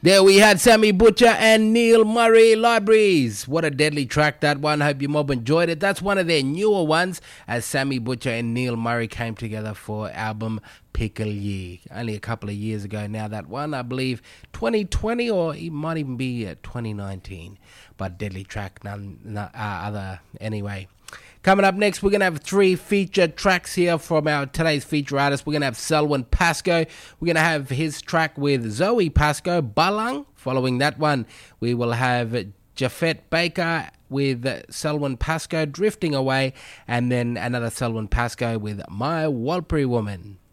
There we had Sammy Butcher and Neil Murray, Libraries. What a deadly track that one. Hope you mob enjoyed it. That's one of their newer ones as Sammy Butcher and Neil Murray came together for album Pickle Ye. Only a couple of years ago now, that one. I believe 2020 or it might even be 2019. But deadly track, none other anyway. Coming up next, we're going to have 3 featured tracks here from our today's feature artist. We're going to have Selwyn Pascoe. We're going to have his track with Zoe Pascoe, Balang. Following that one, we will have Jafet Baker with Selwyn Pascoe, Drifting Away. And then another Selwyn Pascoe with My Walpurgis Woman.